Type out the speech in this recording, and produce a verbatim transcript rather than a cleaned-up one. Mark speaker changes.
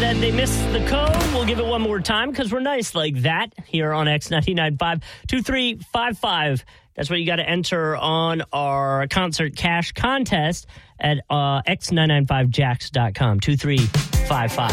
Speaker 1: and they missed the code. We'll give it one more time because we're nice like that here on X ninety-nine point five. two three five five. That's what you got to enter on our concert cash contest at uh, x nine nine five jacks dot com. two three five five.